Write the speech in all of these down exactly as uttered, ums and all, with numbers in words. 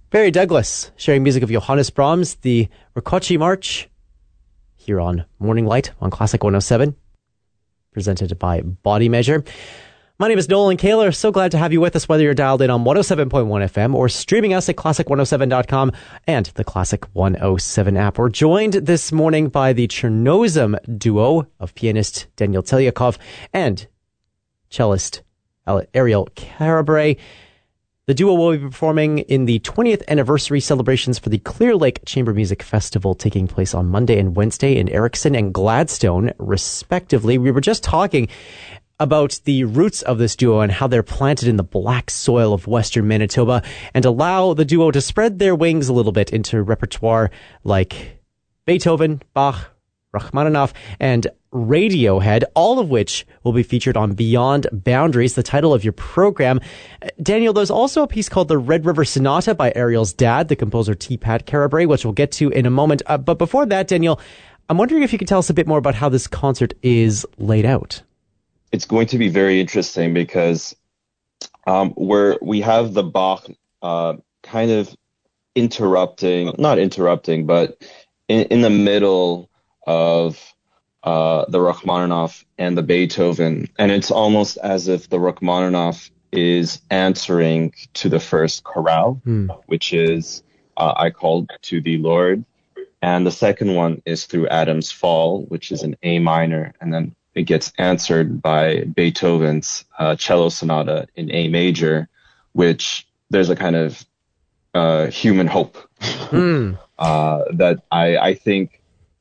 Barry Douglas sharing music of Johannes Brahms, the Rakoczy March, here on Morning Light on Classic one oh seven, presented by Body Measure. My name is Nolan Kaler. So glad to have you with us, whether you're dialed in on one oh seven point one F M or streaming us at classic one oh seven dot com and the Classic one oh seven app. We're joined this morning by the Chernozem duo of pianist Daniel Telyakov and cellist Ariel Karabray. The duo will be performing in the twentieth anniversary celebrations for the Clear Lake Chamber Music Festival taking place on Monday and Wednesday in Erickson and Gladstone, respectively. We were just talking about the roots of this duo and how they're planted in the black soil of Western Manitoba and allow the duo to spread their wings a little bit into repertoire like Beethoven, Bach, Rachmaninoff, and Radiohead, all of which will be featured on Beyond Boundaries, the title of your program. Daniel, there's also a piece called the Red River Sonata by Ariel's dad, the composer T. Pat Karabray, which we'll get to in a moment. Uh, but before that, Daniel, I'm wondering if you could tell us a bit more about how this concert is laid out. It's going to be very interesting because um, we're, we have the Bach uh, kind of interrupting, not interrupting, but in, in the middle of uh, the Rachmaninoff and the Beethoven. And it's almost as if the Rachmaninoff is answering to the first chorale, hmm. which is uh, I Called to Thee, Lord. And the second one is through Adam's Fall, which is in A minor. And then it gets answered by Beethoven's uh, cello sonata in A major, which there's a kind of uh, human hope mm. uh, that I, I think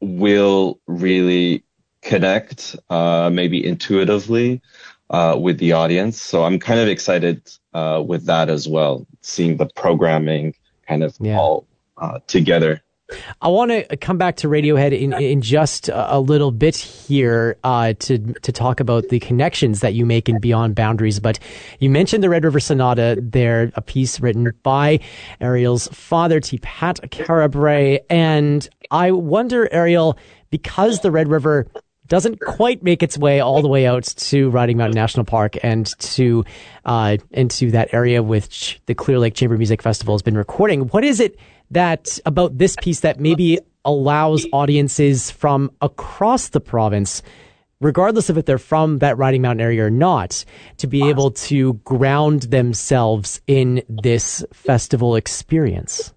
will really connect, uh, maybe intuitively, uh, with the audience. So I'm kind of excited uh, with that as well, seeing the programming kind of yeah. all uh, together. I want to come back to Radiohead in, in just a little bit here uh, to to talk about the connections that you make in Beyond Boundaries. But you mentioned the Red River Sonata there, a piece written by Ariel's father, T. Pat Karabray. And I wonder, Ariel, because the Red River doesn't quite make its way all the way out to Riding Mountain National Park and to uh, into that area which the Clear Lake Chamber Music Festival has been recording, what is it that about this piece that maybe allows audiences from across the province, regardless of if they're from that Riding Mountain area or not, to be able to ground themselves in this festival experience?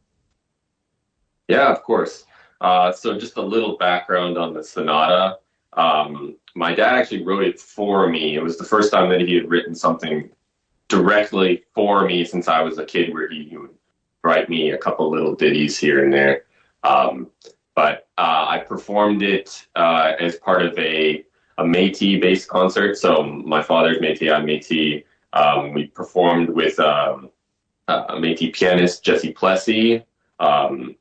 Yeah, of course. Uh, so just a little background on the sonata. Um, my dad actually wrote it for me. It was the first time that he had written something directly for me since I was a kid, where he, he would write me a couple little ditties here and there. Um, but uh, I performed it uh, as part of a, a Métis-based concert. So my father's Métis, I'm Métis. Um, we performed with um, a Métis pianist, Jesse Plessy. Um,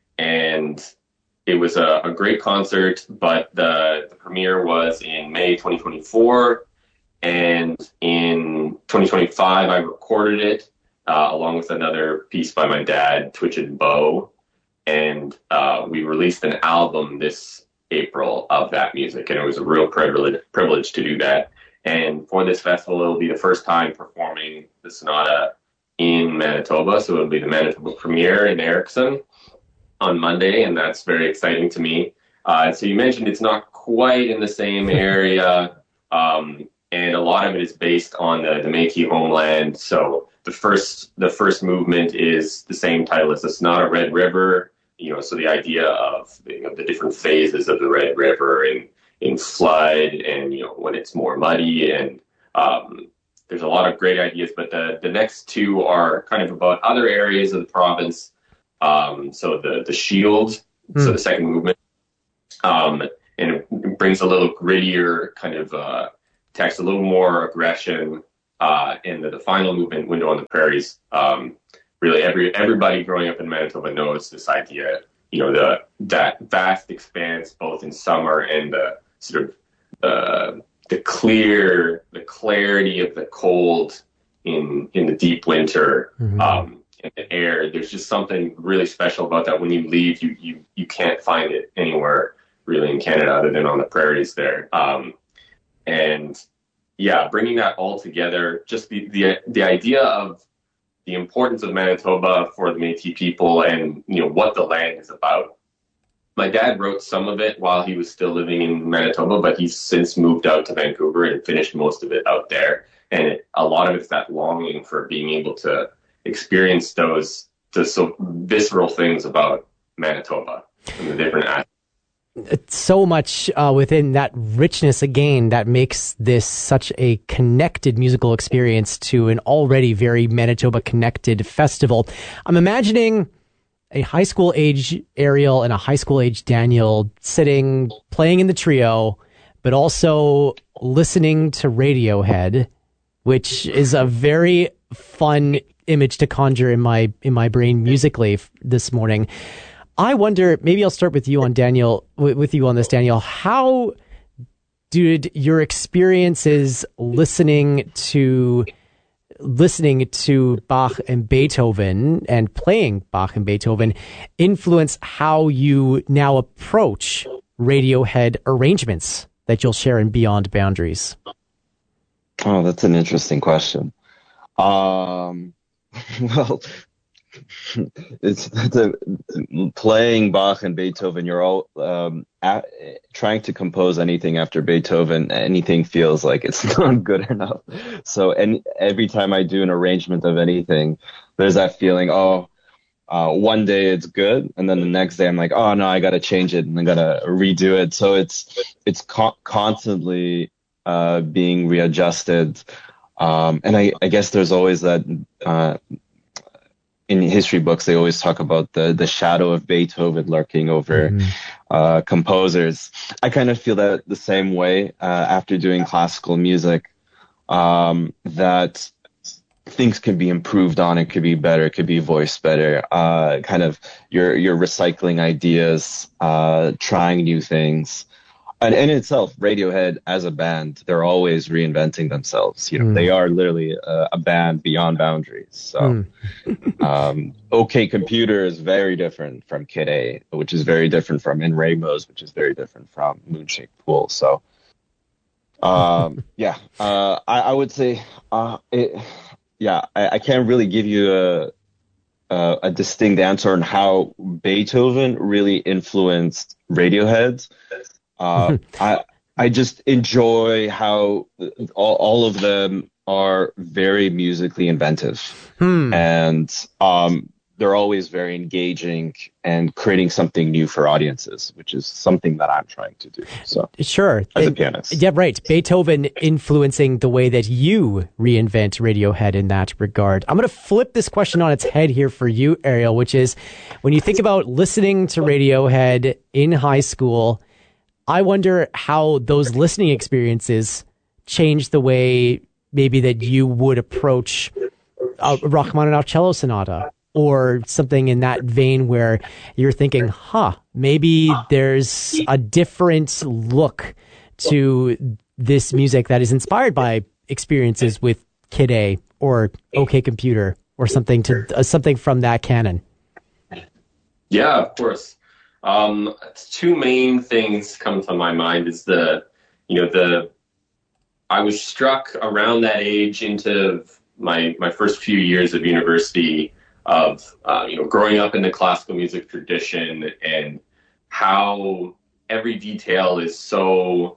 and it was a, a great concert, but the, the premiere was in May twenty twenty-four. And in twenty twenty-five, I recorded it. Uh, along with another piece by my dad, Twitched Bow. And uh, we released an album this April of that music, and it was a real privilege, privilege to do that. And for this festival, it'll be the first time performing the sonata in Manitoba, so it'll be the Manitoba premiere in Erickson on Monday, and that's very exciting to me. Uh, so you mentioned it's not quite in the same area, um, and a lot of it is based on the, the Métis homeland, so The first the first movement is the same title as the Sonata, Red River. You know, so the idea of, you know, the different phases of the Red River in in flood and, you know, when it's more muddy, and um, there's a lot of great ideas. But the the next two are kind of about other areas of the province. Um, so the the Shield, mm. so the second movement, um, and it brings a little grittier kind of uh, text, a little more aggression. Uh, and the, the final movement, Window on the Prairies, um, really every everybody growing up in Manitoba knows this idea, you know, the that vast expanse, both in summer and the sort of uh, the clear, the clarity of the cold in in the deep winter, mm-hmm. um, in the air. There's just something really special about that. When you leave, you you you can't find it anywhere really in Canada other than on the prairies there. Um, and yeah, bringing that all together, just the, the the idea of the importance of Manitoba for the Métis people and, you know, what the land is about. My dad wrote some of it while he was still living in Manitoba, but he's since moved out to Vancouver and finished most of it out there. And it, a lot of it's that longing for being able to experience those, those so visceral things about Manitoba and the different aspects. It's so much uh, within that richness again that makes this such a connected musical experience to an already very Manitoba connected festival. I'm imagining a high school age Ariel and a high school age Daniel sitting, playing in the trio, but also listening to Radiohead, which is a very fun image to conjure in my in my brain musically this morning. I wonder, maybe I'll start with you on Daniel, with you on this, Daniel. How did your experiences listening to listening to Bach and Beethoven and playing Bach and Beethoven influence how you now approach Radiohead arrangements that you'll share in Beyond Boundaries? Oh, that's an interesting question. Um, well, it's, it's a, playing Bach and Beethoven. You're all um, at, trying to compose anything after Beethoven. Anything feels like it's not good enough. So, and every time I do an arrangement of anything, there's that feeling. Oh, uh, one day it's good, and then the next day I'm like, oh no, I got to change it and I got to redo it. So it's it's co- constantly uh, being readjusted. Um, and I, I guess there's always that. Uh, In history books, they always talk about the, the shadow of Beethoven lurking over mm-hmm. uh, composers. I kind of feel that the same way uh, after doing classical music, um, that things can be improved on, it could be better, it could be voiced better. Uh, kind of you're, you're recycling ideas, uh, trying new things. And in itself, Radiohead as a band, they're always reinventing themselves. You know, mm. they are literally a, a band beyond boundaries. So, mm. um, OK Computer is very different from Kid A, which is very different from In Rainbows, which is very different from Moonshake Pool. So, um, yeah, uh, I, I would say, uh, it, yeah, I, I can't really give you a, a, a distinct answer on how Beethoven really influenced Radiohead. Uh, I I just enjoy how all, all of them are very musically inventive, hmm. and um, they're always very engaging and creating something new for audiences, which is something that I'm trying to do. So sure, as it, a pianist, yeah, right. Beethoven influencing the way that you reinvent Radiohead in that regard. I'm going to flip this question on its head here for you, Ariel, which is when you think about listening to Radiohead in high school. I wonder how those listening experiences change the way maybe that you would approach a Rachmaninoff cello sonata or something in that vein where you're thinking, huh, maybe there's a different look to this music that is inspired by experiences with Kid A or OK Computer or something to uh, something from that canon. Yeah, of course. Um, two main things come to my mind is the, you know, the, I was struck around that age into my, my first few years of university of, uh, you know, growing up in the classical music tradition and how every detail is so,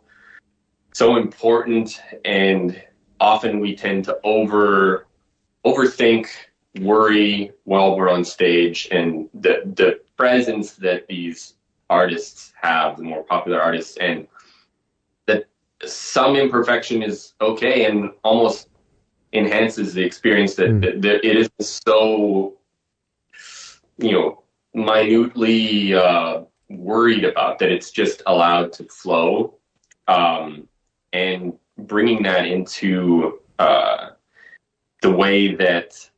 so important. And often we tend to over, overthink, worry while we're on stage, and the the presence that these artists have, the more popular artists, and that some imperfection is okay and almost enhances the experience that, mm. that, that it is so, you know, minutely uh, worried about, that it's just allowed to flow, um, and bringing that into uh, the way that